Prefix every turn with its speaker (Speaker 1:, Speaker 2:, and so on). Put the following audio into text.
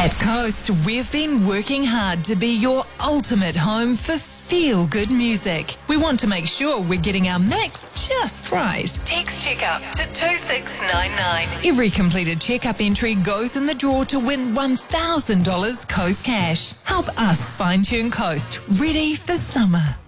Speaker 1: At Coast, we've been working hard to be your ultimate home for feel-good music. We want to make sure we're getting our mix just right. Text checkup to 2699. Every completed checkup entry goes in the draw to win $1,000 Coast cash. Help us fine-tune Coast, ready for summer.